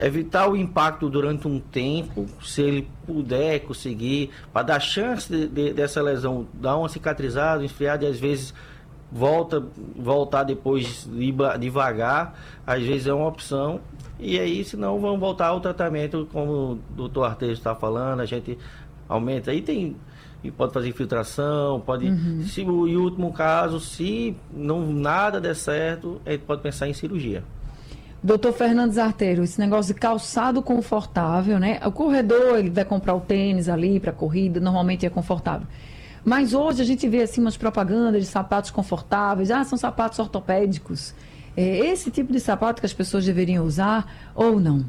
evitar o impacto durante um tempo, se ele puder conseguir, para dar chance dessa lesão dar uma cicatrizada, esfriada, e às vezes voltar depois devagar, às vezes é uma opção. E aí, senão, vão voltar ao tratamento, como o doutor Arteiro está falando, a gente aumenta. Aí pode fazer infiltração, pode... Se, em último caso, se nada der certo, a gente pode pensar em cirurgia. Doutor Fernandes Arteiro, esse negócio de calçado confortável, né? O corredor, ele vai comprar o tênis ali para corrida, normalmente é confortável. Mas hoje a gente vê assim umas propagandas de sapatos confortáveis, são sapatos ortopédicos. É esse tipo de sapato que as pessoas deveriam usar ou não?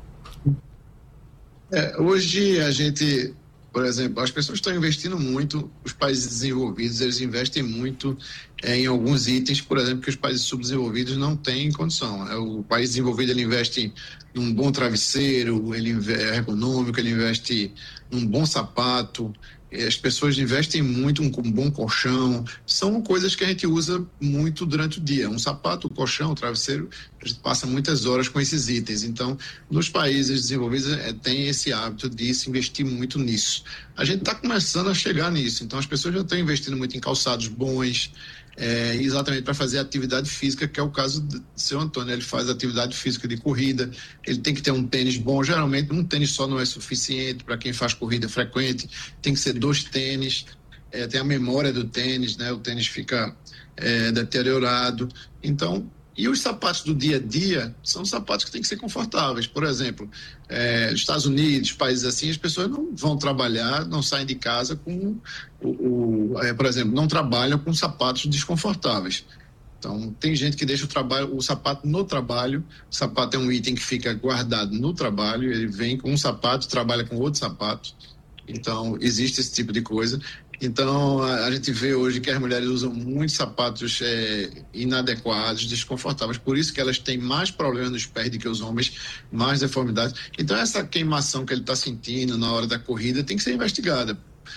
Hoje a gente, por exemplo, as pessoas estão investindo muito, os países desenvolvidos, eles investem muito em alguns itens, por exemplo, que os países subdesenvolvidos não têm condição. O país desenvolvido, ele investe num bom travesseiro, ele é econômico, ele investe num bom sapato, as pessoas investem muito com um bom colchão, são coisas que a gente usa muito durante o dia. Um sapato, um colchão, um travesseiro, a gente passa muitas horas com esses itens. Então, nos países desenvolvidos, tem esse hábito de se investir muito nisso. A gente está começando a chegar nisso, então as pessoas já estão investindo muito em calçados bons, exatamente para fazer atividade física, que é o caso do seu Antônio. Ele faz atividade física de corrida, ele tem que ter um tênis bom. Geralmente um tênis só não é suficiente para quem faz corrida frequente, tem que ser 2 tênis, tem a memória do tênis, né? O tênis fica deteriorado. Então, e os sapatos do dia a dia são sapatos que têm que ser confortáveis. Por exemplo, nos Estados Unidos, países assim, as pessoas não vão trabalhar, não saem de casa com, por exemplo, não trabalham com sapatos desconfortáveis. Então, tem gente que deixa o sapato no trabalho. O sapato é um item que fica guardado no trabalho, ele vem com um sapato, trabalha com outro sapato. Então, existe esse tipo de coisa. Então, a gente vê hoje que as mulheres usam muitos sapatos inadequados, desconfortáveis. Por isso que elas têm mais problemas nos pés do que os homens, mais deformidades. Então, essa queimação que ele está sentindo na hora da corrida tem que ser investigada.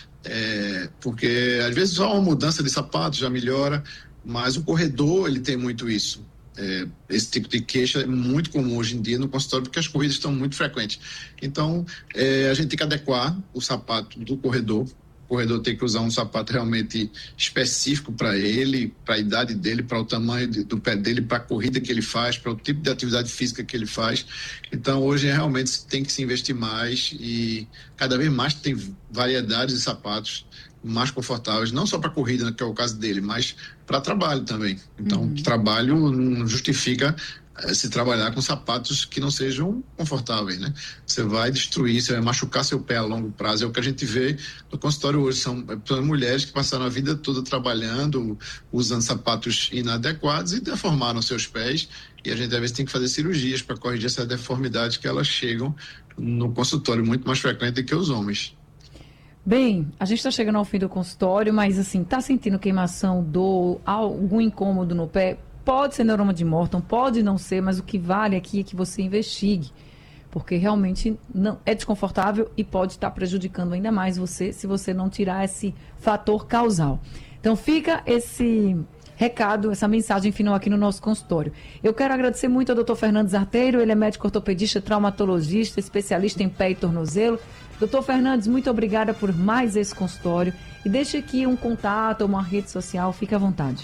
Porque, às vezes, só uma mudança de sapato já melhora, mas o corredor, ele tem muito isso. Esse tipo de queixa é muito comum hoje em dia no consultório, porque as corridas estão muito frequentes. Então, a gente tem que adequar o sapato do corredor. O corredor tem que usar um sapato realmente específico para ele, para a idade dele, para o tamanho do pé dele, para a corrida que ele faz, para o tipo de atividade física que ele faz. Então, hoje realmente tem que se investir mais e cada vez mais tem variedades de sapatos mais confortáveis, não só para corrida, que é o caso dele, mas para trabalho também. Então, trabalho não justifica se trabalhar com sapatos que não sejam confortáveis, né? Você vai destruir, você vai machucar seu pé a longo prazo. É o que a gente vê no consultório hoje. São mulheres que passaram a vida toda trabalhando, usando sapatos inadequados e deformaram seus pés. E a gente, às vezes, tem que fazer cirurgias para corrigir essa deformidade, que elas chegam no consultório muito mais frequente do que os homens. Bem, a gente está chegando ao fim do consultório, mas assim, está sentindo queimação, dor, algum incômodo no pé? Pode ser neuroma de Morton, pode não ser, mas o que vale aqui é que você investigue, porque realmente não é desconfortável e pode estar prejudicando ainda mais você se você não tirar esse fator causal. Então fica esse recado, essa mensagem final aqui no nosso consultório. Eu quero agradecer muito ao Dr. Fernandes Arteiro, ele é médico ortopedista, traumatologista, especialista em pé e tornozelo. Doutor Fernandes, muito obrigada por mais esse consultório e deixe aqui um contato, uma rede social, fique à vontade.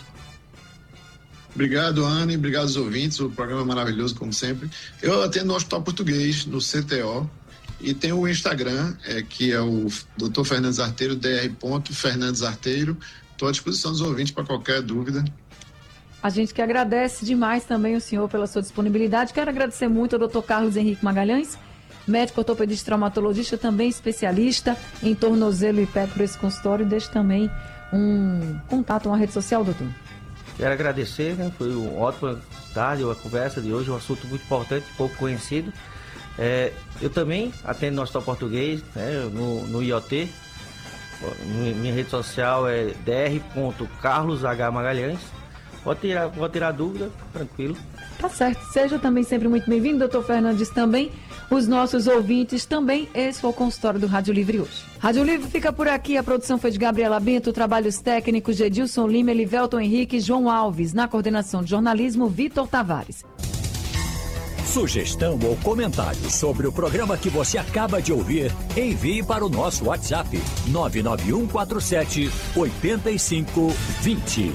Obrigado, Anne, obrigado aos ouvintes, o programa é maravilhoso, como sempre. Eu atendo no Hospital Português, no CTO, e tenho o Instagram, que é o Dr. Fernandes Arteiro, dr.fernandesarteiro. Estou à disposição dos ouvintes para qualquer dúvida. A gente que agradece demais também o senhor pela sua disponibilidade. Quero agradecer muito ao Dr. Carlos Henrique Magalhães, médico ortopedista traumatologista, também especialista em tornozelo e pé por esse consultório. Deixe também um contato, uma rede social, doutor. Quero agradecer, né? Foi uma ótima tarde, a conversa de hoje, um assunto muito importante, pouco conhecido. Eu também atendo no Hospital Português, né? no IoT. Minha rede social é dr.carloshmagalhães. Pode tirar dúvida, tranquilo. Tá certo. Seja também sempre muito bem-vindo, doutor Fernandes, também. Os nossos ouvintes também. Esse foi o consultório do Rádio Livre hoje. Rádio Livre fica por aqui. A produção foi de Gabriela Bento, trabalhos técnicos de Edilson Lima, Elivelton Henrique e João Alves. Na coordenação de jornalismo, Vitor Tavares. Sugestão ou comentário sobre o programa que você acaba de ouvir, envie para o nosso WhatsApp 99147-8520.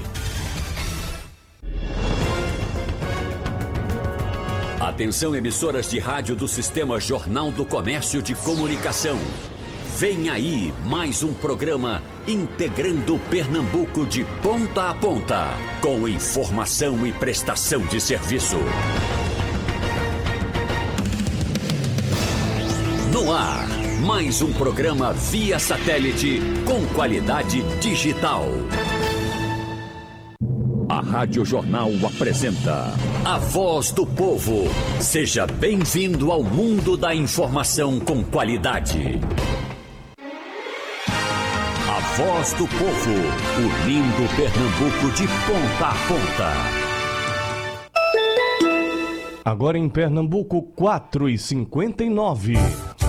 Atenção, emissoras de rádio do Sistema Jornal do Comércio de Comunicação. Vem aí mais um programa integrando Pernambuco de ponta a ponta, com informação e prestação de serviço. No ar, mais um programa via satélite com qualidade digital. A Rádio Jornal apresenta A Voz do Povo. Seja bem-vindo ao mundo da informação com qualidade. A Voz do Povo, unindo Pernambuco de ponta a ponta. Agora em Pernambuco, 4h59.